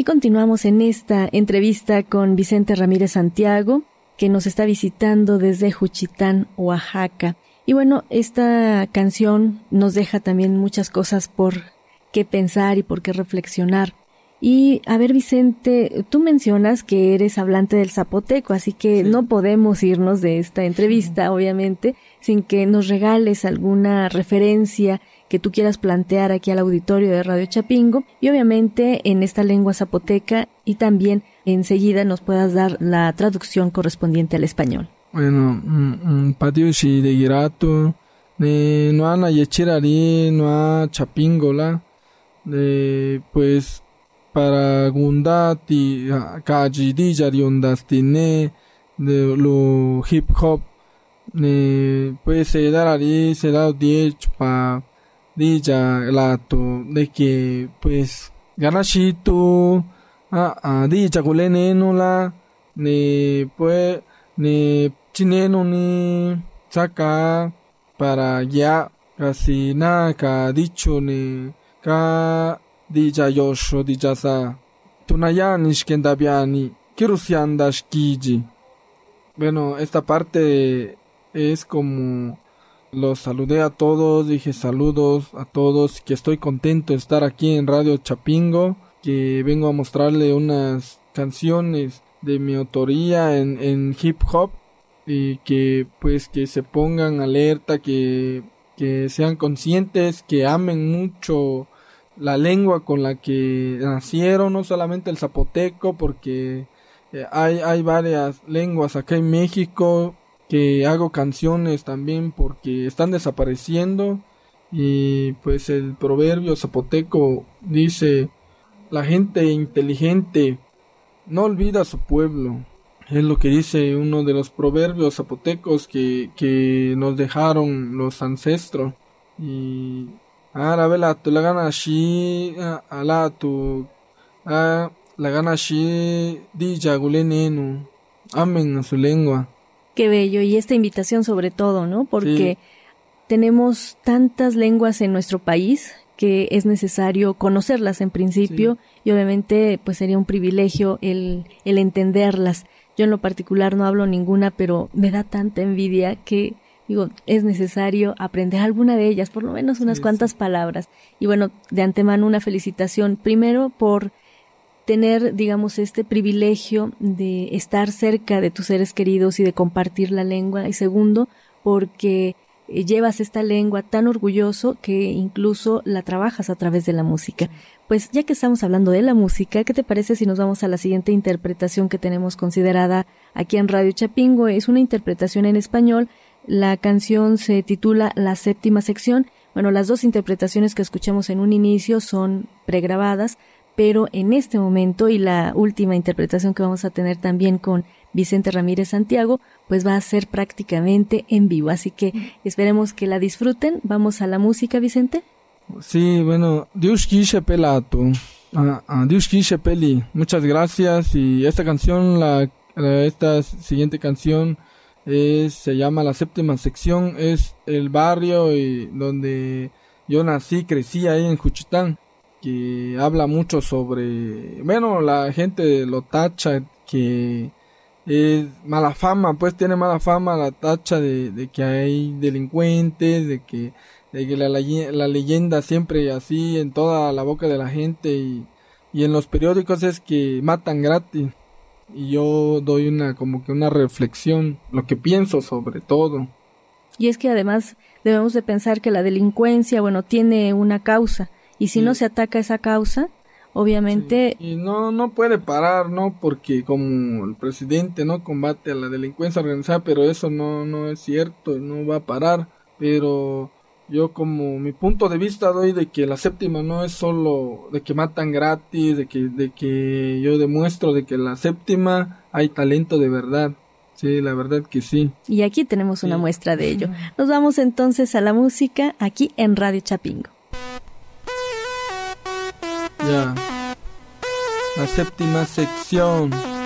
continuamos en esta entrevista con Vicente Ramírez Santiago, que nos está visitando desde Juchitán, Oaxaca. Y bueno, esta canción nos deja también muchas cosas por qué pensar y por qué reflexionar. Y a ver, Vicente, tú mencionas que eres hablante del zapoteco, así que no podemos irnos de esta entrevista, obviamente, sin que nos regales alguna referencia que tú quieras plantear aquí al auditorio de Radio Chapingo, y obviamente en esta lengua zapoteca, y también enseguida nos puedas dar la traducción correspondiente al español. Bueno, patiushi de girato, no ana yechirari, no a Chapingola, pues para gundati kaji dijari ondastine de lo hip hop, pues se darari se da 10 pa dija lato de que pues ganashito dija kulene no la pues chineno ni saca para ya casi nada ka dicho ka dija yosho dija sa tunayani shkendabiani kirusianda shkiji. Bueno, esta parte es como los saludé a todos, dije saludos a todos, que estoy contento de estar aquí en Radio Chapingo, que vengo a mostrarle unas canciones de mi autoría en hip hop, y que pues que se pongan alerta, que sean conscientes, que amen mucho la lengua con la que nacieron, no solamente el zapoteco, porque hay varias lenguas acá en México, que hago canciones también porque están desapareciendo. Y pues el proverbio zapoteco dice: la gente inteligente no olvida a su pueblo. Es lo que dice uno de los proverbios zapotecos que nos dejaron los ancestros. Y ahora vela tu la gana shi ala tu la gana shi dija gulenenu, amen a su lengua. Qué bello, y esta invitación sobre todo, ¿no? Porque tenemos tantas lenguas en nuestro país que es necesario conocerlas en principio, y obviamente pues sería un privilegio el entenderlas. Yo en lo particular no hablo ninguna, pero me da tanta envidia que digo, es necesario aprender alguna de ellas, por lo menos unas cuantas palabras. Y bueno, de antemano una felicitación, primero por tener, digamos, este privilegio de estar cerca de tus seres queridos y de compartir la lengua, y segundo, porque llevas esta lengua tan orgulloso que incluso la trabajas a través de la música. Pues ya que estamos hablando de la música, ¿qué te parece si nos vamos a la siguiente interpretación que tenemos considerada aquí en Radio Chapingo? Es una interpretación en español. La canción se titula La Séptima Sección. Bueno, las dos interpretaciones que escuchamos en un inicio son pregrabadas, pero en este momento, y la última interpretación que vamos a tener también con Vicente Ramírez Santiago, pues va a ser prácticamente en vivo, así que esperemos que la disfruten. Vamos a la música, Vicente. Sí, bueno, Dios quise pelato, Dios quise peli, muchas gracias. Y esta canción, esta siguiente canción se llama La Séptima Sección, es el barrio donde yo nací, crecí ahí en Juchitán, que habla mucho sobre, bueno, la gente lo tacha que es mala fama, pues tiene mala fama, la tacha de que hay delincuentes, de que la leyenda siempre así en toda la boca de la gente, y en los periódicos es que matan gratis. Y yo doy como que una reflexión, lo que pienso sobre todo. Y es que además debemos de pensar que la delincuencia, bueno, tiene una causa, y si no se ataca esa causa, obviamente... Sí. Y no puede parar, ¿no? Porque como el presidente no combate a la delincuencia organizada, pero eso no es cierto, no va a parar. Pero yo, como mi punto de vista, doy de que la séptima no es solo de que matan gratis, de que yo demuestro de que la séptima hay talento de verdad. Sí, la verdad que sí. Y aquí tenemos una muestra de ello. Nos vamos entonces a la música aquí en Radio Chapingo. Ya. La séptima sección.